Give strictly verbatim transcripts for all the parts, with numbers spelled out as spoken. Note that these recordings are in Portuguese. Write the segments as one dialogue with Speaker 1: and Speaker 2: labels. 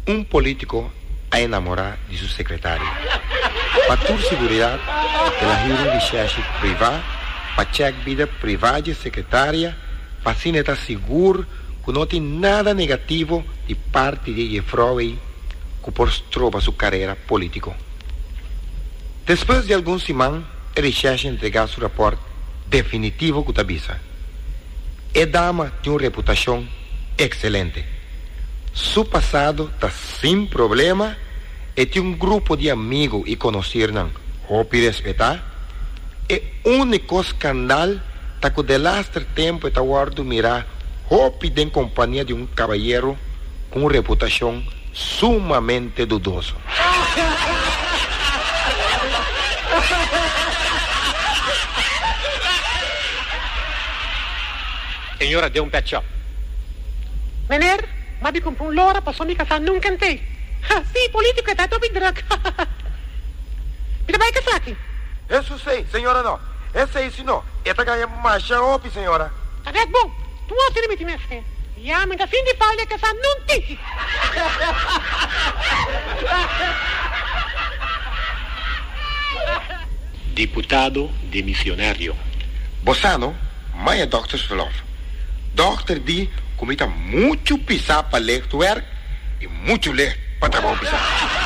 Speaker 1: un político a enamorar de su secretaria. Para tu seguridad, ela hizo un viaje privado, para checar vida privada de secretaria, para assim estar seguro que não tem nada negativo de parte de Jeffrey que por trova sua carreira política. Depois de alguns semanas, ele rechaça entregar seu rapport definitivo que avisa. A dama tem uma reputação excelente. Seu passado está sem problema e tem um grupo de amigos e conhecidos que respeitar. E o único escândalo está que de lastro tempo está guardando mirar Hope em companhia de um cavalheiro com uma reputação sumamente dudosa.
Speaker 2: Senhora, dê um pet shop.
Speaker 3: Meneer, maar die komt van Laura, pas om ik aan nunca ante. Sim, político é tanto bidrak. Mira, vai que saque.
Speaker 1: Isso sei, senhora não. Esse é isso não. Esta ganha marcha Hope, senhora.
Speaker 3: Tá vendo bom? Tu não tem limite, minha filha. Ja, mas da fim de falha que essa não tem.
Speaker 2: Deputado demissionário.
Speaker 1: Bossano, mãe é doktersverlof. Dokter die comita muito pisar para ler tu werk e muito ler para trabalhar pisar.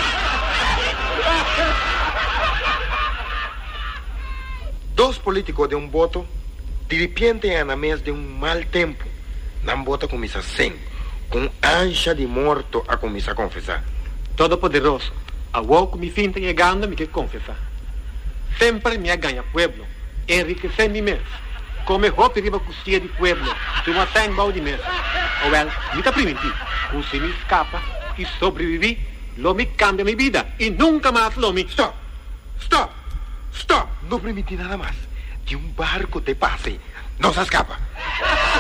Speaker 1: Dois políticos de um voto de repente na mesa de um mal tempo. Não vota começa sem, com ansia de morto a começar a confessar.
Speaker 2: Todo-Poderoso, a que me finta chegando me que confessar. Sempre me ganha pueblo, enriquecer mi mês. Come roupa riba costia de pueblo, tu uma sem bau de mês. Ou well, me tá primitivo. O se me escapa e sobrevivi, lo me cambia minha vida e nunca mais lo me.
Speaker 1: Stop! Stop! Stop! Não permiti nada mais. De um barco te passe. Não se escapa.